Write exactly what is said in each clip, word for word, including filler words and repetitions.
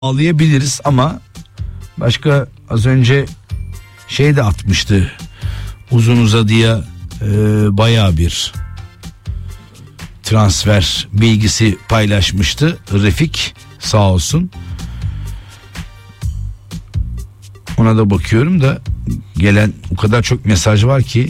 bağlayabiliriz ama başka az önce şey de atmıştı, uzun uzadıya e, bayağı bir transfer bilgisi paylaşmıştı Refik, sağ olsun. Ona da bakıyorum da gelen o kadar çok mesaj var ki.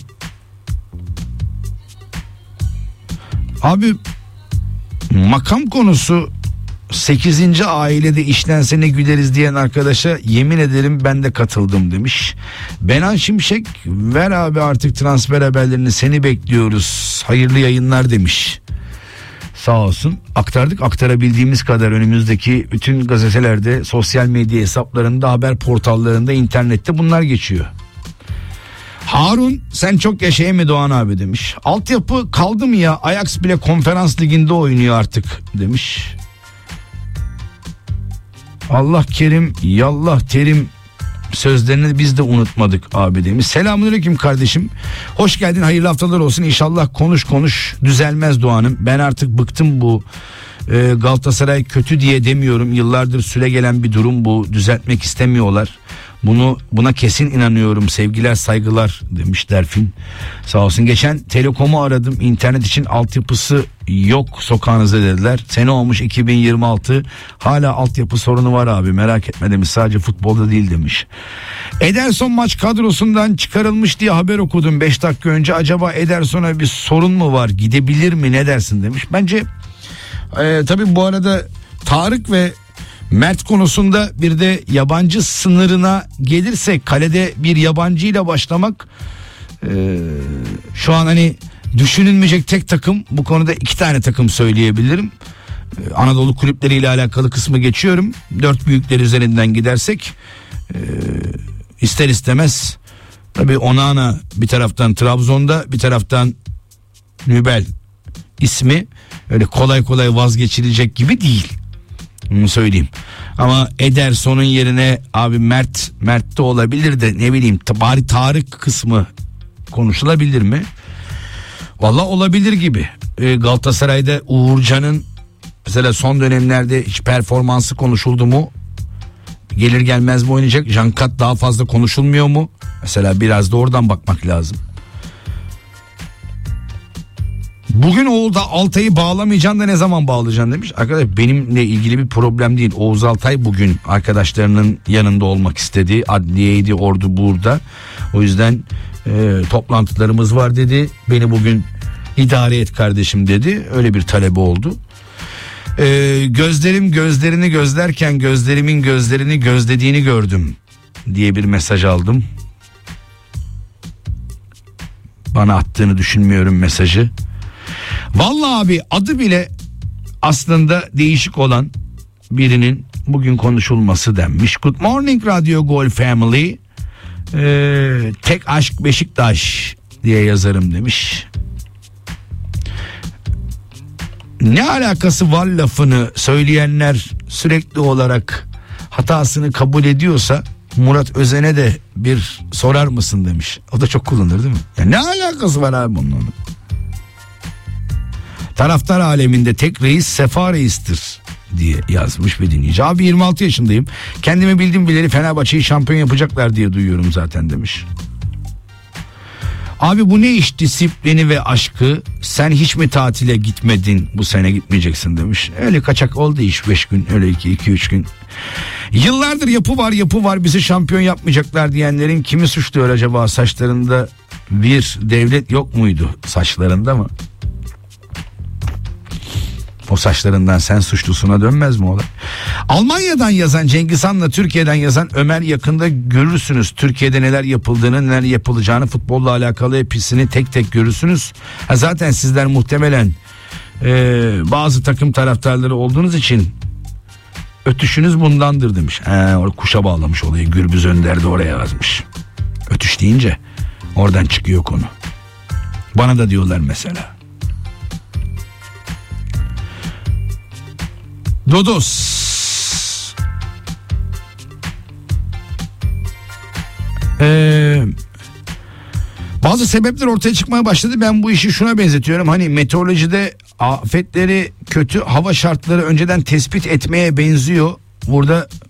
Abi makam konusu sekizinci ailede işlense ne güleriz diyen arkadaşa yemin ederim ben de katıldım demiş. Benan Şimşek, ver abi artık transfer haberlerini, seni bekliyoruz, hayırlı yayınlar demiş. Sağ olsun, aktardık aktarabildiğimiz kadar. Önümüzdeki bütün gazetelerde, sosyal medya hesaplarında, haber portallarında, internette bunlar geçiyor. Harun, sen çok yaşayın mı Doğan abi demiş. Altyapı kaldı mı ya, Ajax bile konferans liginde oynuyor artık demiş. Allah kerim yallah terim sözlerini biz de unutmadık abi demiş. Selamünaleyküm kardeşim, hoş geldin, hayırlı haftalar olsun. İnşallah konuş konuş düzelmez Doğan'ım. Ben artık bıktım bu e, Galatasaray kötü diye demiyorum, yıllardır süre gelen bir durum bu, düzeltmek istemiyorlar. Bunu buna kesin inanıyorum, sevgiler saygılar demiş Derfin. Sağ olsun. Geçen Telekom'u aradım, internet için altyapısı yok sokağınızda dediler. Sene olmuş iki bin yirmi altı, hala altyapı sorunu var abi, merak etme demiş, sadece futbolda değil demiş. Ederson maç kadrosundan çıkarılmış diye haber okudum beş dakika önce, acaba Ederson'a bir sorun mu var, gidebilir mi, ne dersin demiş. Bence e, tabii bu arada Tarık ve Mert konusunda bir de yabancı sınırına gelirsek, kalede bir yabancıyla başlamak e, şu an hani düşünülmeyecek tek takım, bu konuda iki tane takım söyleyebilirim. E, Anadolu kulüpleriyle alakalı kısmı geçiyorum. Dört büyükler üzerinden gidersek e, ister istemez tabii Onana bir taraftan Trabzon'da, bir taraftan Nübel ismi öyle kolay kolay vazgeçilecek gibi değil. Bunu söyleyeyim. Ama Ederson'un yerine abi Mert Mert de olabilir de, ne bileyim, bari Tarık kısmı konuşulabilir mi? Vallahi olabilir gibi. Ee, Galatasaray'da Uğurcan'ın mesela son dönemlerde hiç performansı konuşuldu mu? Gelir gelmez mi oynayacak? Jankat daha fazla konuşulmuyor mu? Mesela biraz da oradan bakmak lazım. Bugün Oğuz Altay'ı bağlamayacaksın da ne zaman bağlayacaksın demiş. Arkadaşlar benimle ilgili bir problem değil. Oğuz Altay bugün arkadaşlarının yanında olmak istedi. Adliyeydi, ordu burada. O yüzden e, toplantılarımız var dedi. Beni bugün idare et kardeşim dedi. Öyle bir talebi oldu. E, gözlerim gözlerini gözlerken gözlerimin gözlerini gözlediğini gördüm diye bir mesaj aldım. Bana attığını düşünmüyorum mesajı. Vallahi abi adı bile aslında değişik olan birinin bugün konuşulması denmiş. Good morning Radio Gol Family. Ee, tek aşk Beşiktaş diye yazarım demiş. Ne alakası var lafını söyleyenler sürekli olarak hatasını kabul ediyorsa Murat Özen'e de bir sorar mısın demiş. O da çok kullanır değil mi? Ya ne alakası var abi bunun? Taraftar aleminde tek reis Sefa Reis'tir diye yazmış bir dinleyici. Abi yirmi altı yaşındayım. Kendimi bildim bileli Fenerbahçe'yi şampiyon yapacaklar diye duyuyorum zaten demiş. Abi bu ne iş disiplini ve aşkı, sen hiç mi tatile gitmedin, bu sene gitmeyeceksin demiş. Öyle kaçak oldu iş, beş gün öyle iki iki üç gün. Yıllardır yapı var yapı var bizi şampiyon yapmayacaklar diyenlerin kimi suçluyor acaba? Saçlarında bir devlet yok muydu, saçlarında mı? O saçlarından sen suçlusuna dönmez mi olay? Almanya'dan yazan Cengiz Han'la Türkiye'den yazan Ömer yakında görürsünüz. Türkiye'de neler yapıldığını, neler yapılacağını, futbolla alakalı hepsini tek tek görürsünüz. Ha zaten sizler muhtemelen e, bazı takım taraftarları olduğunuz için ötüşünüz bundandır demiş. He, orada kuşa bağlamış olayı. Gürbüz Önder de oraya yazmış. Ötüş deyince oradan çıkıyor konu. Bana da diyorlar mesela. Dodos. Ee, bazı sebepler ortaya çıkmaya başladı. Ben bu işi şuna benzetiyorum. Hani meteorolojide afetleri, kötü hava şartları önceden tespit etmeye benziyor. burada